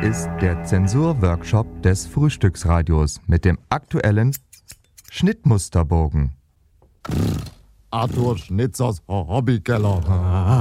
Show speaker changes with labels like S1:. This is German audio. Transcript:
S1: ist der Zensur-Workshop des Frühstücksradios mit dem aktuellen Schnittmusterbogen.
S2: Arthur Schnitzers Hobbykeller.